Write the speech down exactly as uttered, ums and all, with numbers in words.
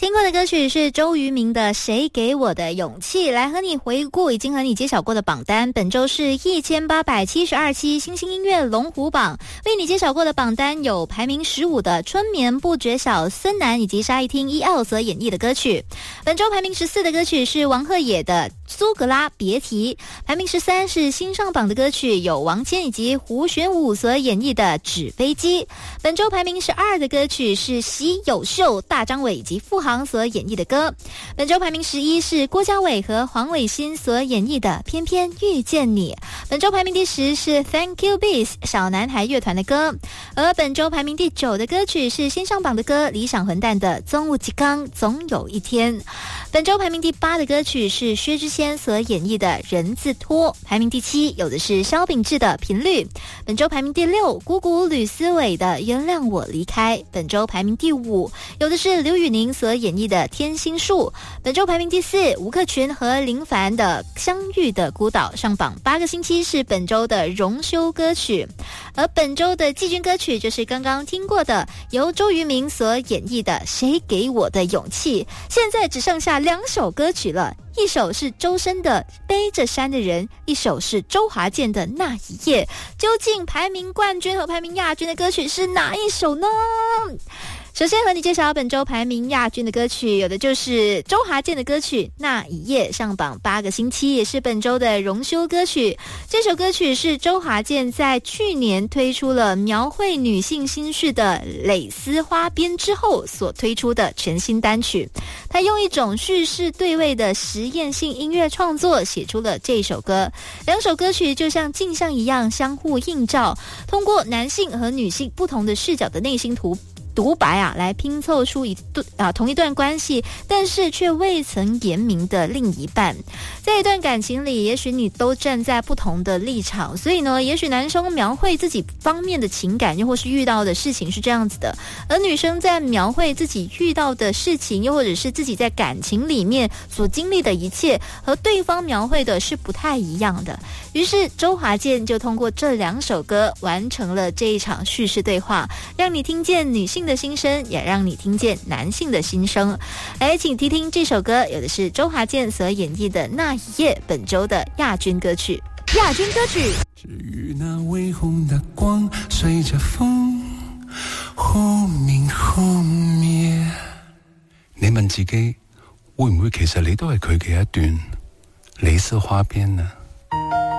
听过的歌曲是周渝民的《谁给我的勇气》，来和你回顾已经和你揭晓过的榜单。本周是一千八百七十二期新兴音乐龙虎榜，为你揭晓过的榜单有排名十五的《春眠不觉晓》孙楠以及沙一汀一奥所演绎的歌曲。本周排名十四的歌曲是王鹤野的《苏格拉别提》，排名十三是新上榜的歌曲有王谦以及胡玄武所演绎的《纸飞机》。本周排名十二的歌曲是喜有秀、大张伟以及傅航所演绎的歌。本周排名十一是郭嘉伟和黄伟欣所演绎的《偏偏遇见你》。本周排名第十是 Thank You Bees 小男孩乐团的歌。而本周排名第九的歌曲是新上榜的歌理想混蛋的《总有一天总有一天》。本周排名第八的歌曲是薛之谦所演绎的《人字拖》。排名第七有的是萧秉治的《频率》。本周排名第六姑姑吕思伟的《原谅我离开》。本周排名第五有的是刘宇宁所演绎的《天心树》。本周排名第四吴克群和林凡的《相遇的孤岛》上榜八个星期，是本周的荣休歌曲。而本周的季军歌曲就是刚刚听过的由周渝民所演绎的《谁给我的勇气》。现在只剩下两首歌曲了，一首是周深的《背着山的人》，一首是周华健的《那一夜》。究竟排名冠军和排名亚军的歌曲是哪一首呢？首先和你介绍本周排名亚军的歌曲，有的就是周华健的歌曲《那一夜》，上榜八个星期，也是本周的荣休歌曲。这首歌曲是周华健在去年推出了描绘女性心事的《蕾丝花边》之后所推出的全新单曲。他用一种叙事对位的实验性音乐创作写出了这首歌。两首歌曲就像镜像一样相互映照，通过男性和女性不同的视角的内心图独白啊，来拼凑出一段啊同一段关系，但是却未曾言明的另一半。在一段感情里，也许你都站在不同的立场，所以呢，也许男生描绘自己方面的情感，又或是遇到的事情是这样子的，而女生在描绘自己遇到的事情，又或者是自己在感情里面所经历的一切，和对方描绘的是不太一样的。于是周华健就通过这两首歌完成了这一场叙事对话，让你听见女性的心声，也让你听见男性的心声。来，请听听这首歌，有的是周华健所演绎的《那一夜》，本周的亚军歌曲。亚军歌曲。 至于那微红的光，随着風忽明忽滅。你問自己，會唔會其實你都係佢嘅一段蕾絲花邊啊？